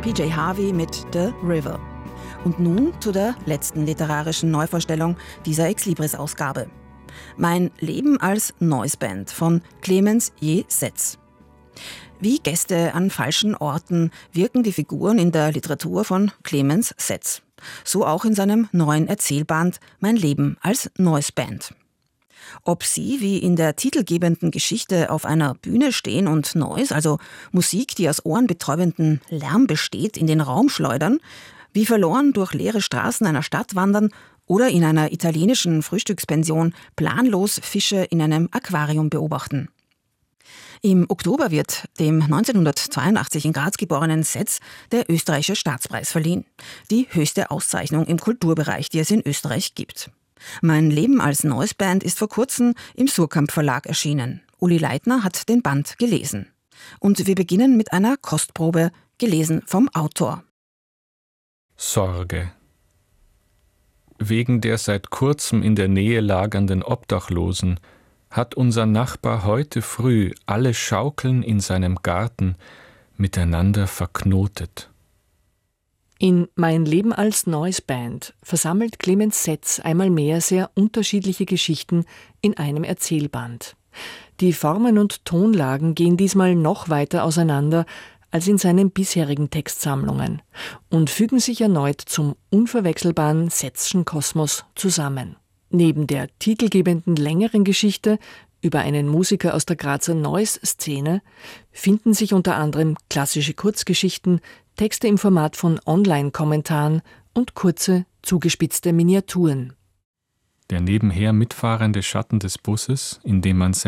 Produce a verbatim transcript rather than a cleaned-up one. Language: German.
P J Harvey mit The River. Und nun zu der letzten literarischen Neuvorstellung dieser Exlibris-Ausgabe. Mein Leben als Noiseband von Clemens J. Setz. Wie Gäste an falschen Orten wirken die Figuren in der Literatur von Clemens Setz. So auch in seinem neuen Erzählband Mein Leben als Noiseband. Ob sie, wie in der titelgebenden Geschichte, auf einer Bühne stehen und Noise, also Musik, die aus ohrenbetäubendem Lärm besteht, in den Raum schleudern, wie verloren durch leere Straßen einer Stadt wandern oder in einer italienischen Frühstückspension planlos Fische in einem Aquarium beobachten. Im Oktober wird dem neunzehnhundertzweiundachtzig in Graz geborenen Setz der Österreichische Staatspreis verliehen. Die höchste Auszeichnung im Kulturbereich, die es in Österreich gibt. Mein Leben als Noiseband ist vor kurzem im Surkamp Verlag erschienen. Uli Leitner hat den Band gelesen. Und wir beginnen mit einer Kostprobe, gelesen vom Autor. Sorge. Wegen der seit kurzem in der Nähe lagernden Obdachlosen hat unser Nachbar heute früh alle Schaukeln in seinem Garten miteinander verknotet. In Mein Leben als Noiseband versammelt Clemens Setz einmal mehr sehr unterschiedliche Geschichten in einem Erzählband. Die Formen und Tonlagen gehen diesmal noch weiter auseinander als in seinen bisherigen Textsammlungen und fügen sich erneut zum unverwechselbaren Setzschen Kosmos zusammen. Neben der titelgebenden längeren Geschichte über einen Musiker aus der Grazer Noise-Szene finden sich unter anderem klassische Kurzgeschichten, Texte im Format von Online-Kommentaren und kurze, zugespitzte Miniaturen. Der nebenher mitfahrende Schatten des Busses, in dem man